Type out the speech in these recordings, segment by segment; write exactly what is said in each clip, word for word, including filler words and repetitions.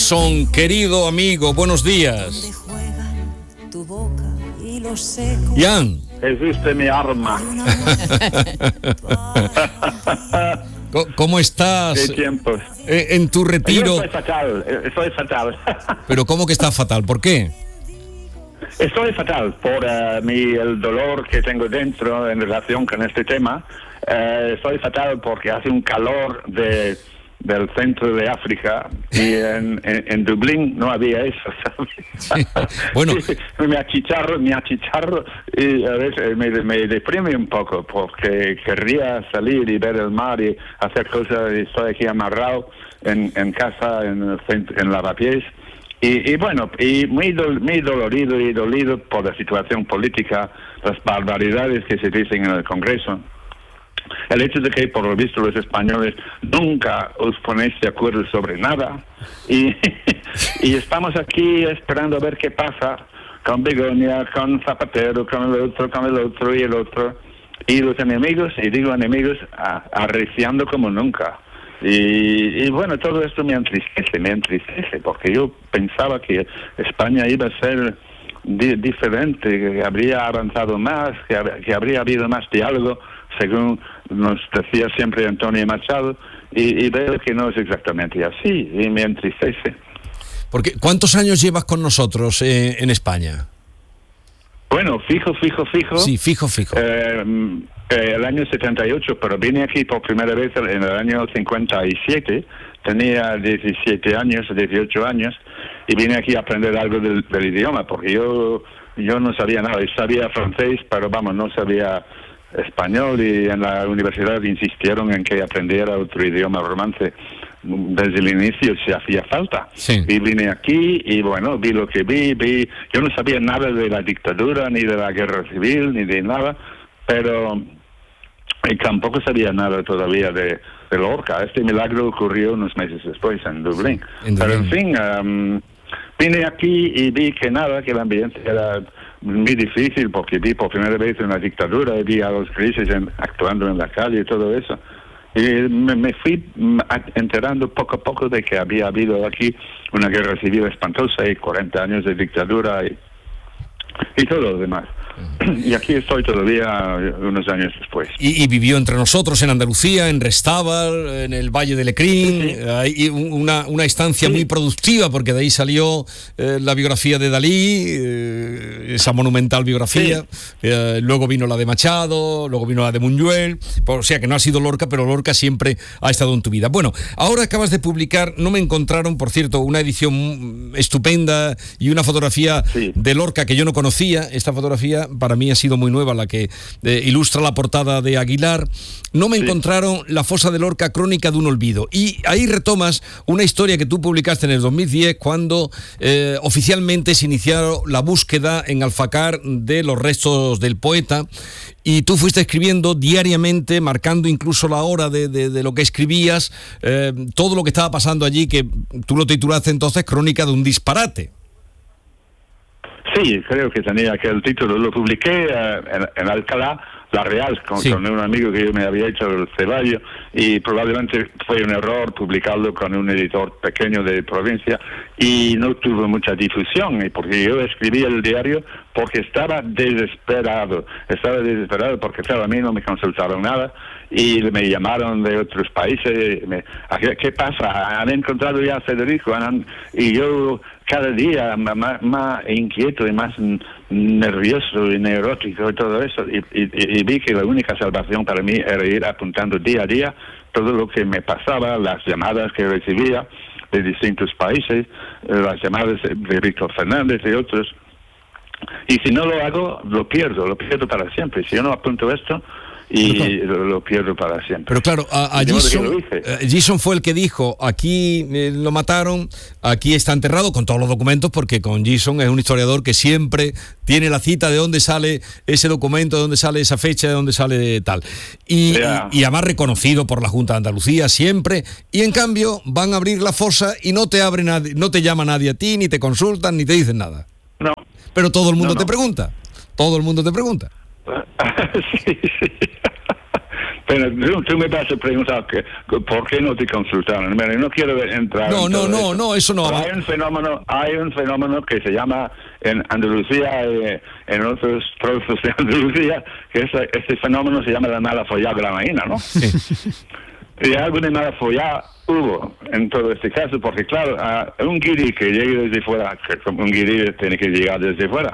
Jason, querido amigo, buenos días. Jan. Jesús de mi arma. ¿Cómo estás? ¿Qué tiempos? En tu retiro. Yo estoy fatal, estoy fatal. ¿Pero cómo que estás fatal? ¿Por qué? Estoy fatal por uh, mi, el dolor que tengo dentro en relación con este tema. Uh, estoy fatal porque hace un calor de, del centro de África y en, en, en Dublín no había eso, ¿sabes? Sí. Bueno, me achicharro, me achicharro y a veces me, me deprime un poco porque querría salir y ver el mar y hacer cosas y estoy aquí amarrado en, en casa, en el centro, en Lavapiés. Y, y bueno, y muy, do, muy dolorido y dolido por la situación política, las barbaridades que se dicen en el Congreso. El hecho de que, por lo visto, los españoles nunca os ponéis de acuerdo sobre nada. Y, y estamos aquí esperando a ver qué pasa con Begoña, con Zapatero, con el otro, con el otro y el otro. Y los enemigos, y digo enemigos, a, arreciando como nunca. Y, y bueno, todo esto me entristece, me entristece, porque yo pensaba que España iba a ser di- diferente, que habría avanzado más, que, hab- que habría habido más diálogo, según nos decía siempre Antonio Machado, y, y veo que no es exactamente así, y me entristece. Porque, ¿cuántos años llevas con nosotros eh, en España? Bueno, fijo, fijo, fijo. Sí, fijo, fijo. Eh, eh, el año setenta y ocho, pero vine aquí por primera vez en el año cincuenta y siete. Tenía diecisiete años, dieciocho años, y vine aquí a aprender algo del, del idioma, porque yo yo no sabía nada. Yo sabía francés, pero vamos, no sabía español, y en la universidad insistieron en que aprendiera otro idioma romance. Desde el inicio se hacía falta. Sí. Y vine aquí y bueno, vi lo que vi, vi, yo no sabía nada de la dictadura, ni de la guerra civil, ni de nada, pero y tampoco sabía nada todavía de, de Lorca. Este milagro ocurrió unos meses después en Dublín. En Pero Dublín. en fin, um, vine aquí y vi que nada, que el ambiente era muy difícil, porque vi por primera vez una dictadura, y vi a los grises en, actuando en la calle y todo eso. Y me, me fui enterando poco a poco de que había habido aquí una guerra civil espantosa y cuarenta años de dictadura y, y todo lo demás. Y aquí estoy todavía unos años después. Y, y vivió entre nosotros en Andalucía, en Restábal, en el Valle de Lecrín, Sí, sí. Hay una, una estancia Sí. muy productiva, porque de ahí salió eh, la biografía de Dalí, eh, esa monumental biografía, eh, luego vino la de Machado, luego vino la de Buñuel, o sea que no ha sido Lorca, pero Lorca siempre ha estado en tu vida. Bueno, ahora acabas de publicar, no me encontraron, por cierto, una edición estupenda y una fotografía Sí. de Lorca que yo no conocía. Esta fotografía para mí ha sido muy nueva, la que eh, ilustra la portada de Aguilar. No me Sí. encontraron La fosa de Lorca, crónica de un olvido. Y ahí retomas una historia que tú publicaste en el dos mil diez, cuando eh, oficialmente se inició la búsqueda en Alfacar de los restos del poeta, y tú fuiste escribiendo diariamente, marcando incluso la hora de, de, de lo que escribías, eh, todo lo que estaba pasando allí, que tú lo titulaste entonces Crónica de un disparate. Sí, creo que tenía aquel título. Lo publiqué eh, en, en Alcalá, La Real, con, Sí. con un amigo que yo me había hecho el ceballo, y probablemente fue un error publicarlo con un editor pequeño de provincia, y no tuvo mucha difusión, y porque yo escribí el diario porque estaba desesperado, estaba desesperado porque claro, a mí no me consultaron nada, y me llamaron de otros países, me, ¿qué, qué pasa? ¿Han encontrado ya a Federico? ¿Han, y yo cada día más, más inquieto y más nervioso y neurótico y todo eso, y, y, y vi que la única salvación para mí era ir apuntando día a día todo lo que me pasaba, las llamadas que recibía de distintos países, las llamadas de Víctor Fernández y otros. Y si no lo hago, lo pierdo, lo pierdo para siempre. Si yo no apunto esto, y lo, lo pierdo para siempre. Pero claro, a, a Jason, Jason fue el que dijo, aquí eh, lo mataron, aquí está enterrado, con todos los documentos, porque con Jason es un historiador que siempre tiene la cita de dónde sale ese documento, de dónde sale esa fecha, de dónde sale tal. Y, yeah. y, y además reconocido por la Junta de Andalucía siempre, y en cambio van a abrir la fosa y no te abre nadie, no te llama nadie a ti, ni te consultan, ni te dicen nada. No. Pero todo el mundo no, te no. pregunta, todo el mundo te pregunta. sí, sí. Pero tú, tú me vas a preguntar que, por qué no te consultaron. Mira, no quiero entrar. No, en no, todo no, eso. no, eso no. Pero hay un fenómeno, hay un fenómeno que se llama en Andalucía, eh, en otros trozos de Andalucía, que ese, ese fenómeno se llama la mala follada granaína, ¿no? Sí. Y algo de mala follada hubo en todo este caso, porque claro, a un guiri que llegue desde fuera, que un guiri tiene que llegar desde fuera,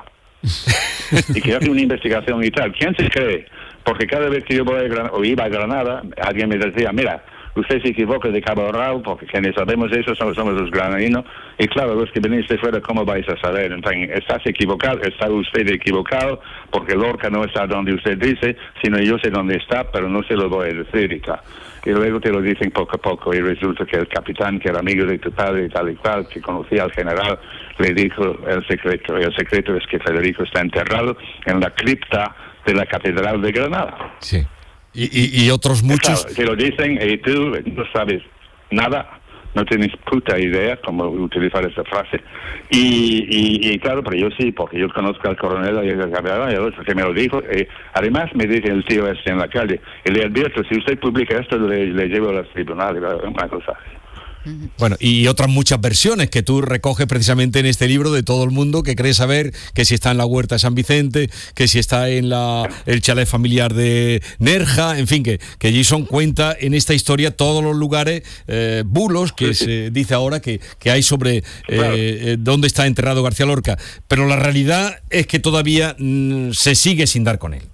y que hace una investigación y tal, ¿quién se cree? Porque cada vez que yo voy a Granada, o iba a Granada, alguien me decía, mira, usted se equivoca de Cabo Rao, porque quienes sabemos eso somos, somos los granadinos, y claro, los que venís de fuera, ¿cómo vais a saber? Entonces, estás equivocado, está usted equivocado, porque Lorca no está donde usted dice, sino yo sé dónde está, pero no se lo voy a decir y tal. Y luego te lo dicen poco a poco, y resulta que el capitán, que era amigo de tu padre y tal y cual, que conocía al general, le dijo el secreto, y el secreto es que Federico está enterrado en la cripta de la Catedral de Granada. Sí. Y, y, y otros muchos... Claro, te lo dicen y tú no sabes nada, no tienes puta idea cómo utilizar esa frase. Y, y, y claro, pero yo sí, porque yo conozco al coronel y al capitán, y el otro que me lo dijo. Y además me dice el tío este en la calle, y le advierto, si usted publica esto, le, le llevo a los tribunales, una cosa así. Bueno, y otras muchas versiones que tú recoges precisamente en este libro de todo el mundo que cree saber que si está en la huerta de San Vicente, que si está en la el chalet familiar de Nerja, en fin, que, que Jason cuenta en esta historia todos los lugares, eh, bulos, que sí, sí. se dice ahora que, que hay sobre eh, claro. eh, dónde está enterrado García Lorca. Pero la realidad es que todavía mm, se sigue sin dar con él.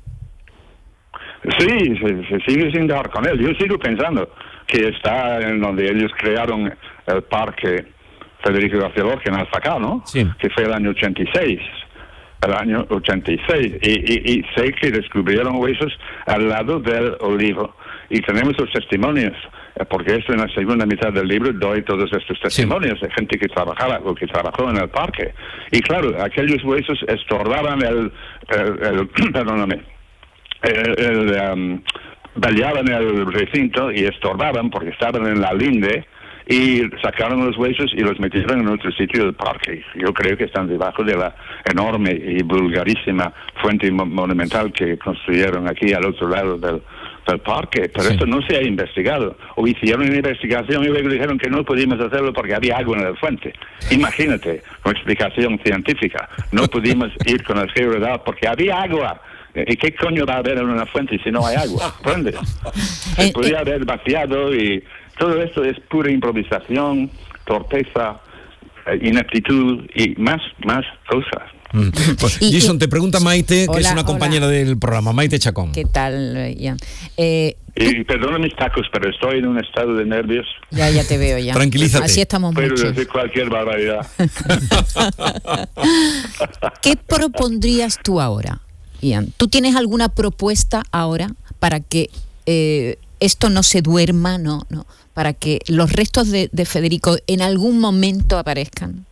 Sí, se, se sigue sin dar con él. Yo sigo pensando que está en donde ellos crearon el parque Federico García Lorca en Alfacá, ¿no? Sí. Que fue el año ochenta y seis. El año ochenta y seis. Y, y, y sé que descubrieron huesos al lado del olivo. Y tenemos los testimonios, porque esto en la segunda mitad del libro doy todos estos testimonios sí. de gente que trabajaba o que trabajó en el parque. Y claro, aquellos huesos estorbaban el... el, el perdóname. El... el um, vallaban el recinto y estorbaban porque estaban en la linde y sacaron los huesos y los metieron en otro sitio del parque. Yo creo que están debajo de la enorme y vulgarísima fuente monumental que construyeron aquí al otro lado del, del parque. Pero sí. esto no se ha investigado. O hicieron una investigación y luego dijeron que no pudimos hacerlo porque había agua en la fuente. Imagínate, con explicación científica. No pudimos ir con el seguridad porque había agua. ¿Y qué coño va a haber en una fuente si no hay agua? ¿Entiendes? Se podría haber vaciado y todo esto es pura improvisación, torpeza, ineptitud y más, más cosas. Mm. Pues, y, Jason, te pregunta Maite, hola, que es una compañera hola. del programa, Maite Chacón. ¿Qué tal, Ian? Eh, y perdona mis tacos, pero estoy en un estado de nervios. Ya, ya te veo, ya. Tranquilízate. Así estamos Puedo muchos. decir cualquier barbaridad. ¿Qué propondrías tú ahora, Ian? ¿Tú tienes alguna propuesta ahora para que eh, esto no se duerma, no, no, para que los restos de, de Federico en algún momento aparezcan?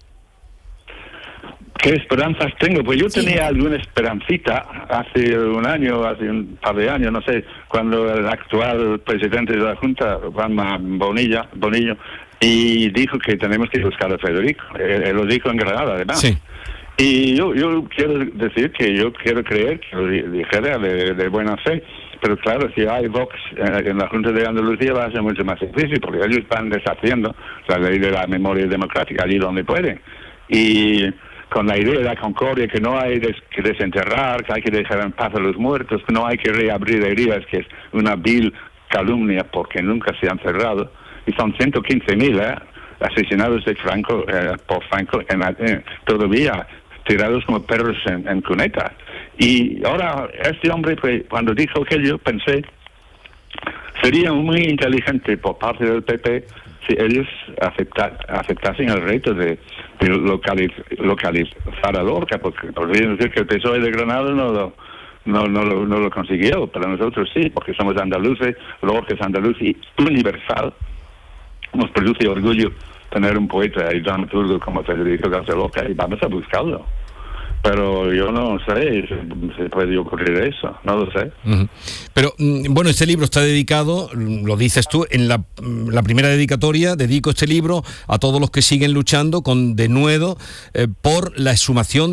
¿Qué esperanzas tengo? Pues yo sí. tenía alguna esperancita hace un año, hace un par de años, no sé, cuando el actual presidente de la Junta, Juanma Bonilla, Bonillo, y dijo que tenemos que buscar a Federico. Él, él lo dijo en Granada, además. Sí. Y yo, yo quiero decir que yo quiero creer que lo dijera de, de buena fe, pero claro, si hay Vox en la Junta de Andalucía va a ser mucho más difícil, porque ellos están deshaciendo la ley de la memoria democrática allí donde pueden. Y con la idea de la concordia, que no hay des, que desenterrar, que hay que dejar en paz a los muertos, que no hay que reabrir heridas, que es una vil calumnia porque nunca se han cerrado. Y son ciento quince mil ¿eh? asesinados de Franco, eh, por Franco en, eh, todavía tirados como perros en, en cuneta. Y ahora este hombre, pues, cuando dijo aquello, pensé, sería muy inteligente por parte del P P si ellos acepta, aceptasen el reto de, de localiz, localizar a Lorca, porque podrían decir que el P S O E de Granada no lo, no, no, lo, no lo consiguió, pero nosotros sí, porque somos andaluces, Lorca es andaluz y universal. Nos produce orgullo tener un poeta y dramaturgo como Federico García Lorca y vamos a buscarlo. Pero yo no sé si se puede ocurrir eso, no lo sé. Uh-huh. Pero, bueno, este libro está dedicado, lo dices tú, en la, la primera dedicatoria, dedico este libro a todos los que siguen luchando con denuedo eh, por la exhumación